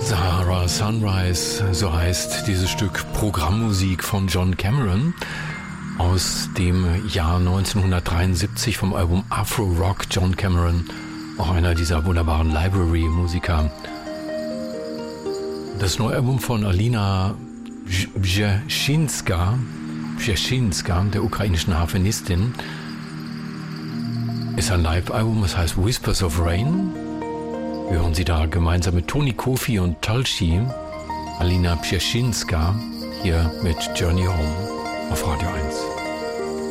Sahara Sunrise, so heißt dieses Stück Programmmusik von John Cameron aus dem Jahr 1973 vom Album Afro Rock. John Cameron, auch einer dieser wunderbaren Library-Musiker. Das neue Album von Alina Brzezzinska, der ukrainischen Harfenistin, ist ein Live-Album, es heißt Whispers of Rain. Wir hören sie da gemeinsam mit Tony Kofi und Talshi, Alina Brzezzinska, hier mit Journey Home auf Radio 1.